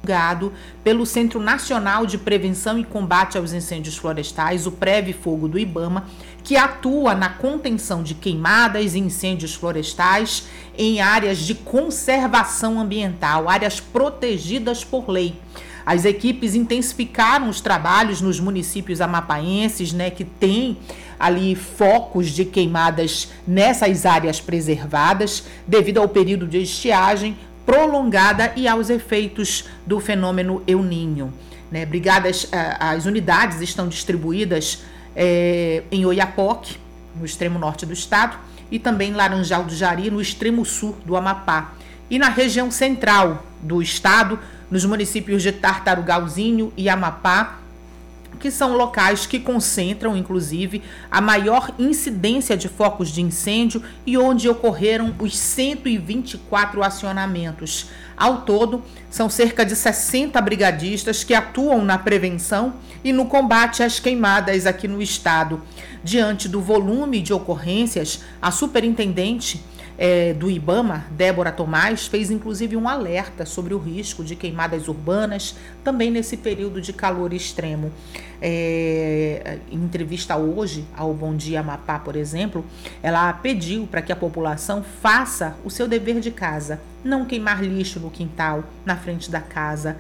divulgado pelo Centro Nacional de Prevenção e Combate aos Incêndios Florestais, o PREVI-Fogo do IBAMA, que atua na contenção de queimadas e incêndios florestais em áreas de conservação ambiental, áreas protegidas por lei. As equipes intensificaram os trabalhos nos municípios amapaenses, que têm ali focos de queimadas nessas áreas preservadas, devido ao período de estiagem prolongada e aos efeitos do fenômeno El Niño. As unidades estão distribuídas em Oiapoque, no extremo norte do estado, e também em Laranjal do Jari, no extremo sul do Amapá. E na região central do estado, nos municípios de Tartarugalzinho e Amapá, que são locais que concentram, inclusive, a maior incidência de focos de incêndio e onde ocorreram os 124 acionamentos. Ao todo, são cerca de 60 brigadistas que atuam na prevenção e no combate às queimadas aqui no estado. Diante do volume de ocorrências, a superintendente do IBAMA, Débora Tomás, fez inclusive um alerta sobre o risco de queimadas urbanas, também nesse período de calor extremo. Em entrevista hoje ao Bom Dia Amapá, por exemplo, ela pediu para que a população faça o seu dever de casa, não queimar lixo no quintal, na frente da casa,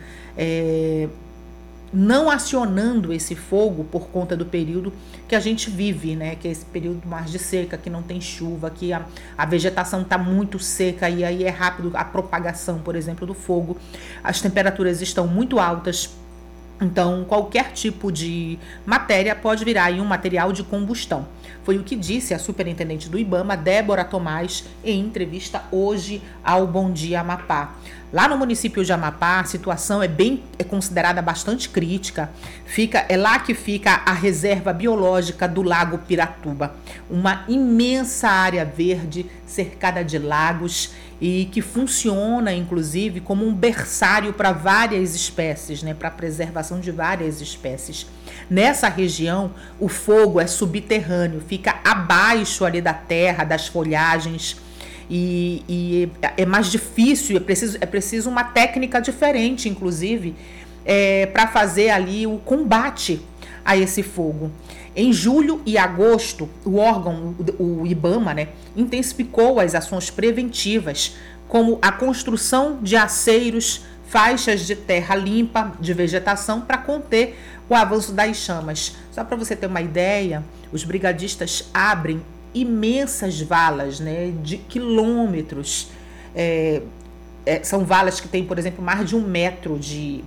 não acionando esse fogo por conta do período que a gente vive, que é esse período mais de seca, que não tem chuva, que a vegetação está muito seca e aí é rápido a propagação, por exemplo, do fogo. As temperaturas estão muito altas, então qualquer tipo de matéria pode virar aí um material de combustão. Foi o que disse a superintendente do IBAMA, Débora Tomás, em entrevista hoje ao Bom Dia Amapá. Lá no município de Amapá, a situação é considerada bastante crítica. É lá que fica a reserva biológica do Lago Piratuba, uma imensa área verde cercada de lagos e que funciona, inclusive, como um berçário para várias espécies, para a preservação de várias espécies. Nessa região, o fogo é subterrâneo, fica abaixo ali da terra, das folhagens, e é mais difícil, é preciso uma técnica diferente, inclusive, para fazer ali o combate a esse fogo. Em julho e agosto, o órgão, o IBAMA, intensificou as ações preventivas, como a construção de aceiros, faixas de terra limpa, de vegetação, para conter o avanço das chamas. Só para você ter uma ideia, os brigadistas abrem imensas valas, de quilômetros. São valas que têm, por exemplo, mais de 1 metro de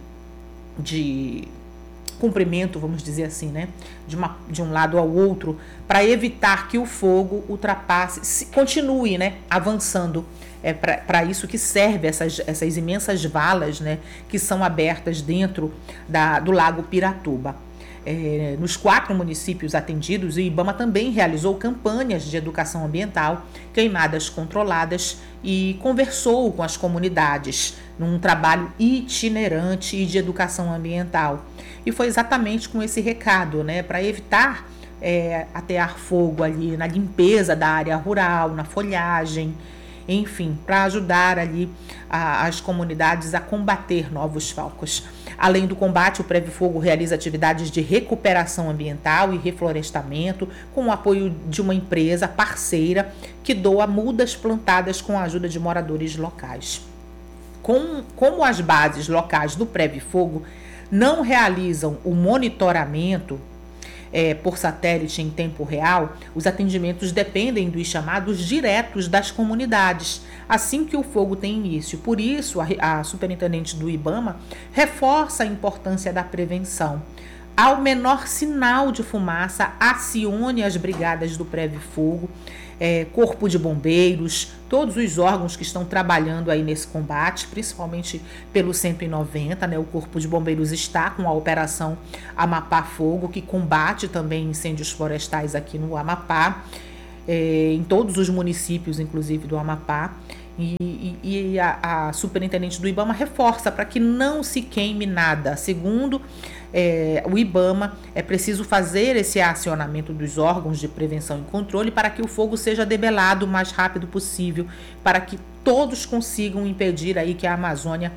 comprimento, vamos dizer assim, de um lado ao outro, para evitar que o fogo ultrapasse, continue, avançando. É para isso que serve essas imensas valas, que são abertas dentro do Lago Piratuba. Nos 4 municípios atendidos, o IBAMA também realizou campanhas de educação ambiental, queimadas controladas, e conversou com as comunidades num trabalho itinerante e de educação ambiental. E foi exatamente com esse recado, para evitar atear fogo ali na limpeza da área rural, na folhagem, enfim, para ajudar ali as comunidades a combater novos focos. Além do combate, o PREVI-Fogo realiza atividades de recuperação ambiental e reflorestamento com o apoio de uma empresa parceira que doa mudas plantadas com a ajuda de moradores locais. Como as bases locais do PREVI-Fogo não realizam o monitoramento por satélite em tempo real, os atendimentos dependem dos chamados diretos das comunidades, assim que o fogo tem início. Por isso, a superintendente do IBAMA reforça a importância da prevenção. Ao menor sinal de fumaça, acione as brigadas do PREVI-Fogo, Corpo de Bombeiros, todos os órgãos que estão trabalhando aí nesse combate, principalmente pelo 190, o Corpo de Bombeiros está com a operação Amapá Fogo, que combate também incêndios florestais aqui no Amapá, em todos os municípios, inclusive do Amapá. E a superintendente do IBAMA reforça para que não se queime nada. Segundo o IBAMA, é preciso fazer esse acionamento dos órgãos de prevenção e controle para que o fogo seja debelado o mais rápido possível, para que todos consigam impedir aí que a Amazônia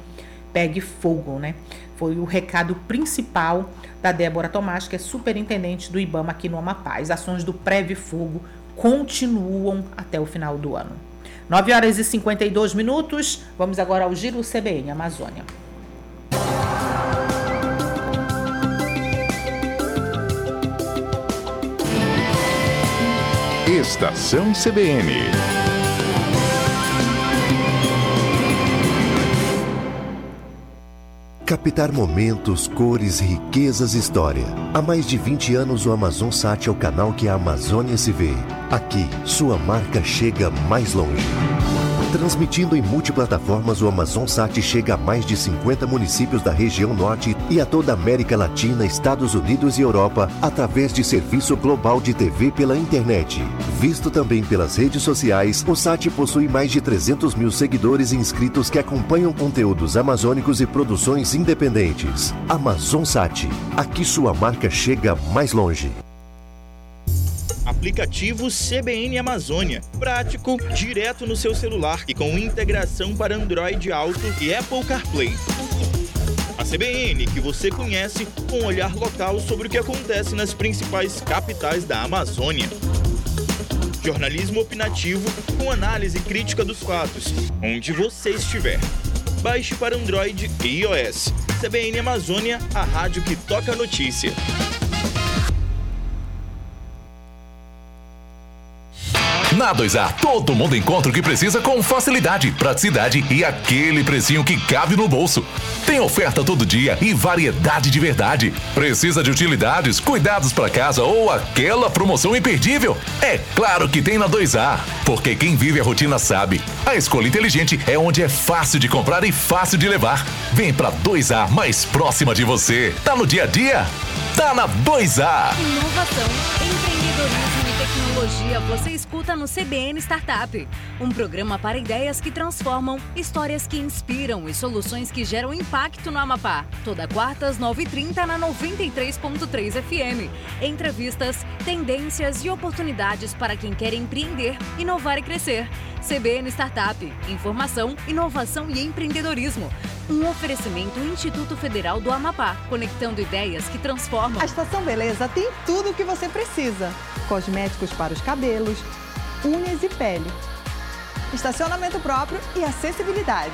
pegue fogo, né? Foi o recado principal da Débora Tomás, que é superintendente do IBAMA aqui no Amapá. As ações do Preve Fogo continuam até o final do ano. 9h52. Vamos agora ao Giro CBN Amazônia. Estação CBN. Captar momentos, cores, riquezas e história. Há mais de 20 anos o AmazonSat é o canal que a Amazônia se vê. Aqui, sua marca chega mais longe. Transmitindo em multiplataformas, o AmazonSat chega a mais de 50 municípios da região norte e a toda a América Latina, Estados Unidos e Europa, através de serviço global de TV pela internet. Visto também pelas redes sociais, o SAT possui mais de 300 mil seguidores e inscritos que acompanham conteúdos amazônicos e produções independentes. AmazonSat, aqui sua marca chega mais longe. Aplicativo CBN Amazônia. Prático, direto no seu celular e com integração para Android Auto e Apple CarPlay. A CBN que você conhece com um olhar local sobre o que acontece nas principais capitais da Amazônia. Jornalismo opinativo com análise crítica dos fatos, onde você estiver. Baixe para Android e iOS. CBN Amazônia, a rádio que toca a notícia. Na 2A, todo mundo encontra o que precisa com facilidade, praticidade e aquele precinho que cabe no bolso. Tem oferta todo dia e variedade de verdade. Precisa de utilidades, cuidados para casa ou aquela promoção imperdível? É claro que tem na 2A, porque quem vive a rotina sabe. A escolha inteligente é onde é fácil de comprar e fácil de levar. Vem pra 2A mais próxima de você. Tá no dia a dia? Tá na 2A. Inovação, empreendedorismo e tecnologia você escuta no CBN Startup. Um programa para ideias que transformam, histórias que inspiram e soluções que geram impacto no Amapá. Toda quarta às 9h30 na 93.3 FM. Entrevistas, tendências e oportunidades para quem quer empreender, inovar e crescer. CBN Startup. Informação, inovação e empreendedorismo. Um oferecimento Instituto Federal do Amapá, conectando ideias que transformam. A Estação Beleza tem tudo o que você precisa. Cosméticos para os cabelos, unhas e pele. Estacionamento próprio e acessibilidade.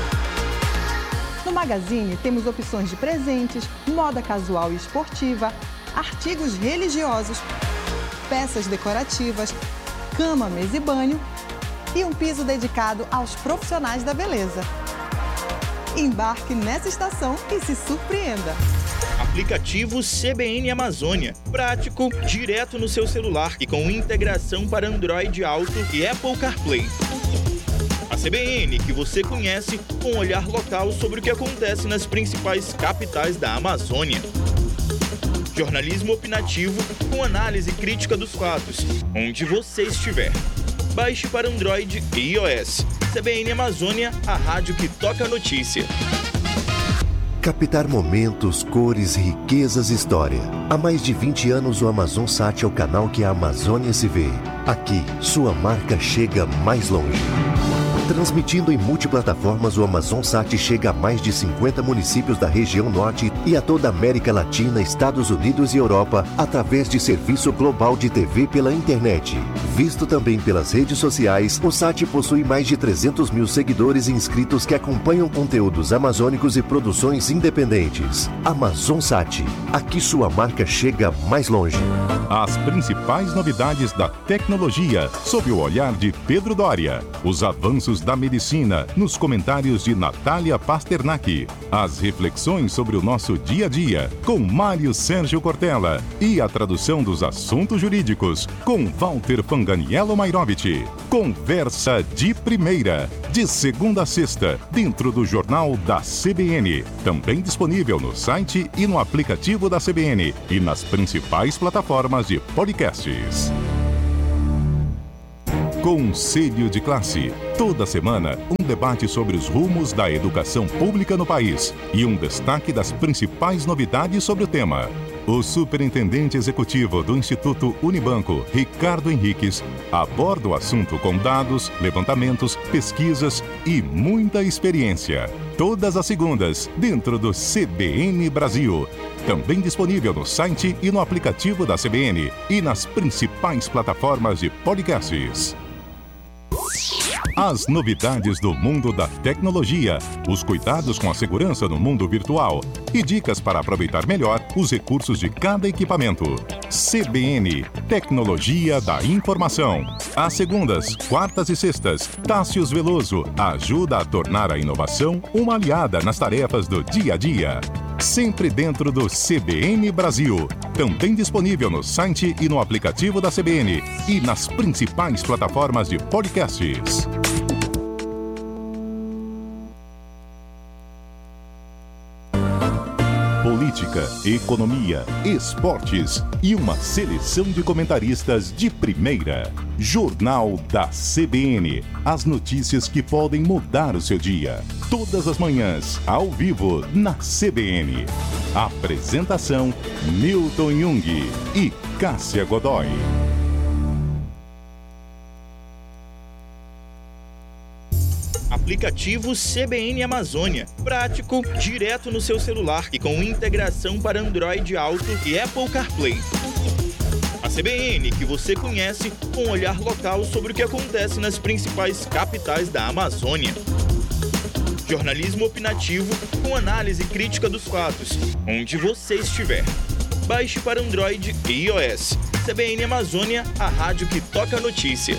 No Magazine temos opções de presentes, moda casual e esportiva, artigos religiosos, peças decorativas, cama, mesa e banho e um piso dedicado aos profissionais da beleza. Embarque nessa estação e se surpreenda. Aplicativo CBN Amazônia. Prático, direto no seu celular e com integração para Android Auto e Apple CarPlay. A CBN que você conhece com um olhar local sobre o que acontece nas principais capitais da Amazônia. Jornalismo opinativo com análise crítica dos fatos, onde você estiver. Baixe para Android e iOS. CBN Amazônia, a rádio que toca a notícia. Captar momentos, cores, riquezas e história. Há mais de 20 anos o AmazonSat é o canal que a Amazônia se vê. Aqui, sua marca chega mais longe. Transmitindo em multiplataformas, o AmazonSat chega a mais de 50 municípios da região norte e a toda a América Latina, Estados Unidos e Europa, através de serviço global de TV pela internet. Visto também pelas redes sociais, o SAT possui mais de 300 mil seguidores e inscritos que acompanham conteúdos amazônicos e produções independentes. AmazonSat, aqui sua marca chega mais longe. As principais novidades da tecnologia, sob o olhar de Pedro Doria. Os avanços da medicina, nos comentários de Natália Pasternak. As reflexões sobre o nosso dia a dia, com Mário Sérgio Cortella. E a tradução dos assuntos jurídicos, com Walter Fanganiello Mairovich. Conversa de primeira, de segunda a sexta, dentro do Jornal da CBN. Também disponível no site e no aplicativo da CBN e nas principais plataformas de podcasts. Conselho de Classe. Toda semana, um debate sobre os rumos da educação pública no país e um destaque das principais novidades sobre o tema. O superintendente executivo do Instituto Unibanco, Ricardo Henriques, aborda o assunto com dados, levantamentos, pesquisas e muita experiência. todas as segundas, dentro do CBN Brasil. Também disponível no site e no aplicativo da CBN e nas principais plataformas de podcasts. As novidades do mundo da tecnologia, os cuidados com a segurança no mundo virtual e dicas para aproveitar melhor os recursos de cada equipamento. CBN, Tecnologia da Informação. Às segundas, quartas e sextas, Tássius Veloso ajuda a tornar a inovação uma aliada nas tarefas do dia a dia. Sempre dentro do CBN Brasil. Também disponível no site e no aplicativo da CBN e nas principais plataformas de podcasts. Política, economia, esportes e uma seleção de comentaristas de primeira. Jornal da CBN. As notícias que podem mudar o seu dia. Todas as manhãs, ao vivo, na CBN. Apresentação: Milton Jung e Cássia Godoy. Aplicativo CBN Amazônia. Prático, direto no seu celular e com integração para Android Auto e Apple CarPlay. A CBN que você conhece, com um olhar local sobre o que acontece nas principais capitais da Amazônia. Jornalismo opinativo com análise crítica dos fatos, onde você estiver. Baixe para Android e iOS. CBN Amazônia, a rádio que toca a notícia.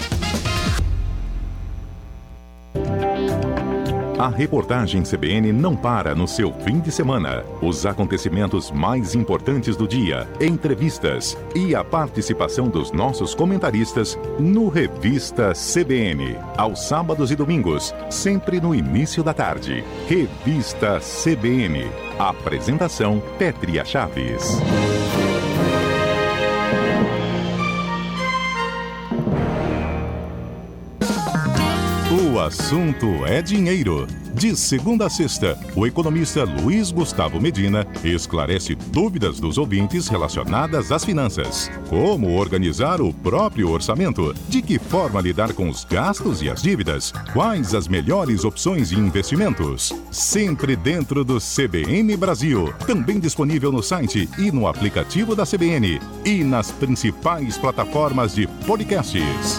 A reportagem CBN não para no seu fim de semana. Os acontecimentos mais importantes do dia, entrevistas e a participação dos nossos comentaristas no Revista CBN. Aos sábados e domingos, sempre no início da tarde. Revista CBN. Apresentação: Pétria Chaves. O assunto é dinheiro. De segunda a sexta, o economista Luiz Gustavo Medina esclarece dúvidas dos ouvintes relacionadas às finanças. Como organizar o próprio orçamento? De que forma lidar com os gastos e as dívidas? Quais as melhores opções de investimentos? Sempre dentro do CBN Brasil. Também disponível no site e no aplicativo da CBN. E nas principais plataformas de podcasts.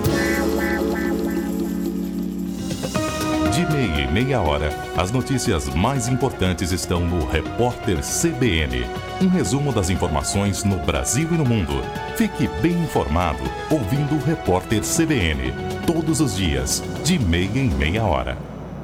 De meia e meia hora, as notícias mais importantes estão no Repórter CBN. Um resumo das informações no Brasil e no mundo. Fique bem informado ouvindo o Repórter CBN. Todos os dias, de meia em meia hora.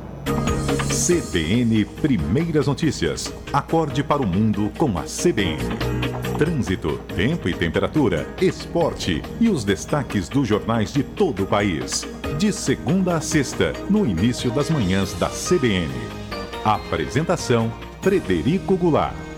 CBN Primeiras Notícias. Acorde para o mundo com a CBN. Trânsito, tempo e temperatura, esporte e os destaques dos jornais de todo o país. De segunda a sexta, no início das manhãs da CBN. Apresentação: Frederico Goulart.